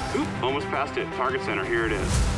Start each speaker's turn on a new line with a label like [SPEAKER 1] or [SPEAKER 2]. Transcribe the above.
[SPEAKER 1] Oop, almost passed it. Target center, here it is.